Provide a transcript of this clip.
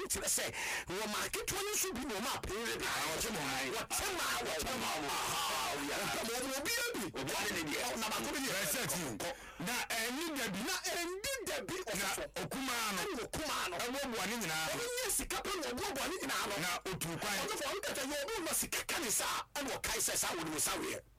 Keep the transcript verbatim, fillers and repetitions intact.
nkyere sɛ wo market one so bi no ma pere bi what tema what tema aha we are mo bi bi obi ne dia na ba ko bi reset na eni da bi na endi da bi na okuma no okuma no e wo ani nyina no ni sika pe no wo ani nyina no na otu kwan no fo nkata yo no sika kanisa e wo kai sɛ sa wo ni sa we